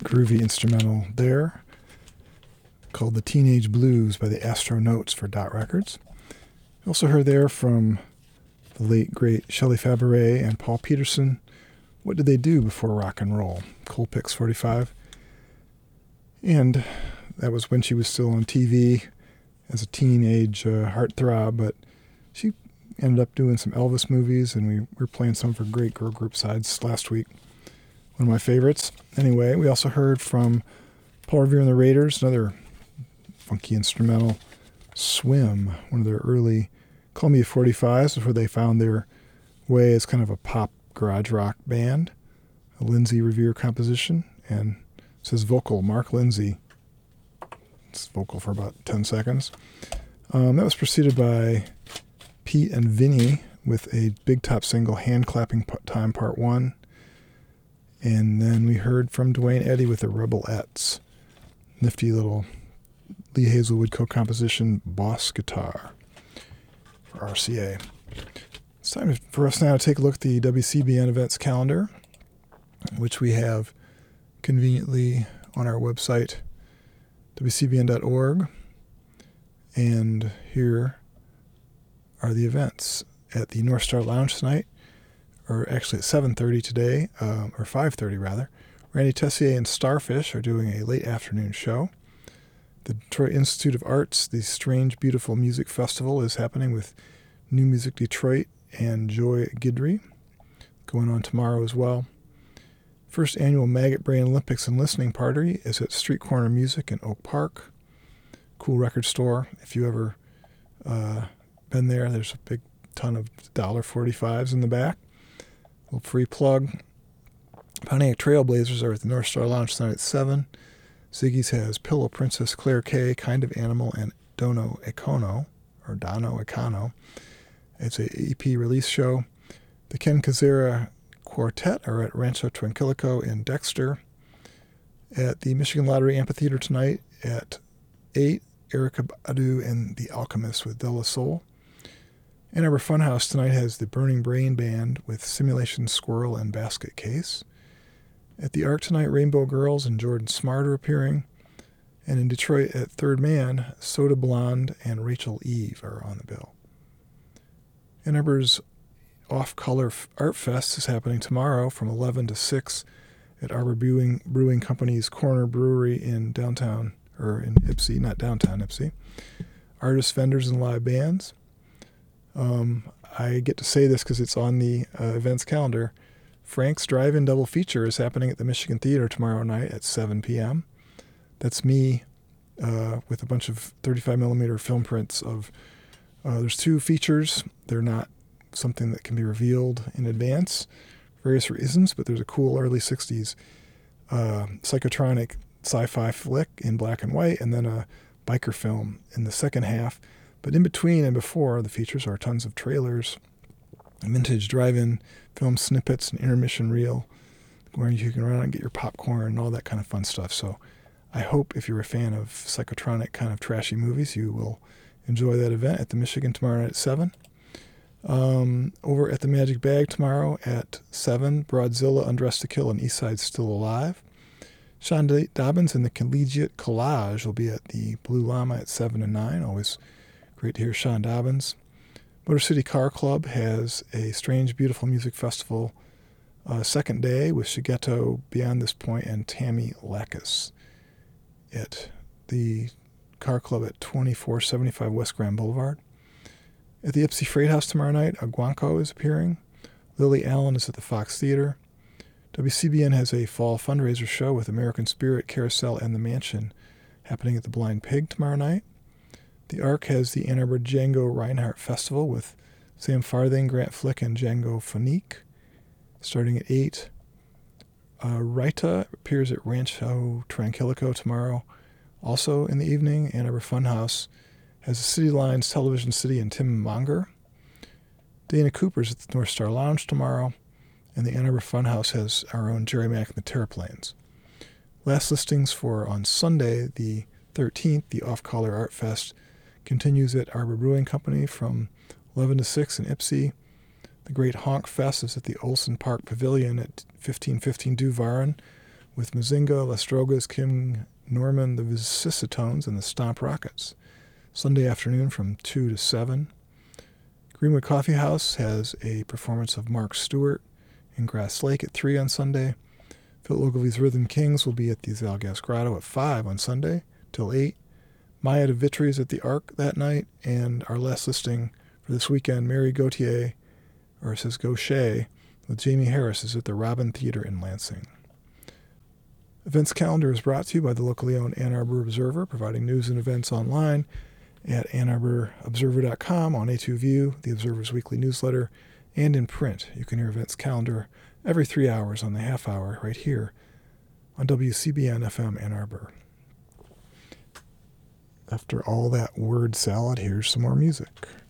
groovy instrumental there called The Teenage Blues by the Astronautes for Dot Records. Also heard there from the late, great Shelley Fabares and Paul Peterson, What Did They Do Before Rock and Roll? Colpix 45. And that was when she was still on TV as a teenage heartthrob, but she ended up doing some Elvis movies, and we were playing some of her great girl group sides last week. One of my favorites. Anyway, we also heard from Paul Revere and the Raiders, another funky instrumental, Swim, one of their early Columbia 45s before they found their way as kind of a pop garage rock band, a Lindsay Revere composition, and it says vocal, Mark Lindsay. It's vocal for about 10 seconds. That was preceded by Pete and Vinny with a Big Top single, Hand Clapping Time Part 1. And then we heard from Dwayne Eddy with the Rebelettes. Nifty little Lee Hazelwood co-composition, Boss Guitar for RCA. It's time for us now to take a look at the WCBN events calendar, which we have conveniently on our website, wcbn.org. And here are the events. At the North Star Lounge tonight, or actually at 7:30 today, or 5:30 rather, Randy Tessier and Starfish are doing a late afternoon show. The Detroit Institute of Arts, the Strange Beautiful Music Festival, is happening with New Music Detroit and Joy Guidry, going on tomorrow as well. First annual Maggot Brain Olympics and Listening Party is at Street Corner Music in Oak Park. Cool record store. If you ever been there, there's a big ton of $1.45s in the back. A little free plug. Pontiac Trailblazers are at the North Star Lounge tonight at 7. Ziggy's has Pillow Princess, Claire K, Kind of Animal, and Dono Econo. It's a EP release show. The Ken Kazera Quartet are at Rancho Tranquilico in Dexter. At the Michigan Lottery Amphitheater tonight at 8, Erykah Badu and The Alchemists with De La Soul. Ann Arbor Funhouse tonight has the Burning Brain Band with Simulation Squirrel and Basket Case. At the Arc tonight, Rainbow Girls and Jordan Smart are appearing. And in Detroit at Third Man, Soda Blonde and Rachel Eve are on the bill. Ann Arbor's Off-Color Art Fest is happening tomorrow from 11 to 6 at Arbor Brewing Company's Corner Brewery in downtown, or in Ypsi, not downtown Ypsi. Artists, vendors, and live bands. I get to say this because it's on the events calendar. Frank's Drive-In Double Feature is happening at the Michigan Theater tomorrow night at 7 p.m. That's me with a bunch of 35mm film prints of... there's 2 features. They're not something that can be revealed in advance for various reasons, but there's a cool early 60s psychotronic sci-fi flick in black and white, and then a biker film in the second half. But in between and before the features are tons of trailers, vintage drive-in film snippets, and intermission reel where you can run out and get your popcorn and all that kind of fun stuff. So I hope if you're a fan of psychotronic kind of trashy movies, you will enjoy that event at the Michigan tomorrow night at 7. Over at the Magic Bag tomorrow at 7, Broadzilla, Undressed to Kill, and Eastside Still Alive. Sean Dobbins and the Collegiate Collage will be at the Blue Llama at 7 and 9. Always great to hear Sean Dobbins. Motor City Car Club has a Strange Beautiful Music Festival second day with Shigeto, Beyond This Point, and Tammy Lacus at the Car Club at 2475 West Grand Boulevard. At the Ypsi Freight House tomorrow night, Aguanco is appearing. Lily Allen is at the Fox Theater. WCBN has a fall fundraiser show with American Spirit, Carousel, and The Mansion happening at the Blind Pig tomorrow night. The Arc has the Ann Arbor Django Reinhardt Festival with Sam Farthing, Grant Flick, and Django Fanique starting at 8. Raita appears at Rancho Tranquilico tomorrow. Also in the evening, Ann Arbor Funhouse has the City Lines, Television City, and Tim Monger. Dana Cooper's at the North Star Lounge tomorrow, and the Ann Arbor Funhouse has our own Jerry Mack and the Terraplanes. Last listings for on Sunday, the 13th, the Off-Color Art Fest continues at Arbor Brewing Company from 11 to 6 in Ypsi. The Great Honk Fest is at the Olson Park Pavilion at 1515 Du Varen with Mazinga, Las Drogas, Kim Norman, the Vicissitones, and the Stomp Rockets. Sunday afternoon from 2 to 7. Greenwood Coffee House has a performance of Mark Stewart in Grass Lake at 3 on Sunday. Phil Ogilvy's Rhythm Kings will be at the Zalgas Grotto at 5 on Sunday till 8. Maya de Vitry's at the Arc that night. And our last listing for this weekend, Mary Gauthier, or it says Gaucher, with Jamie Harris is at the Robin Theater in Lansing. Events calendar is brought to you by the locally owned Ann Arbor Observer, providing news and events online at AnnArborObserver.com, on A2View, the Observer's weekly newsletter, and in print. You can hear events calendar every 3 hours on the half hour right here on WCBN FM Ann Arbor. After all that word salad, here's some more music.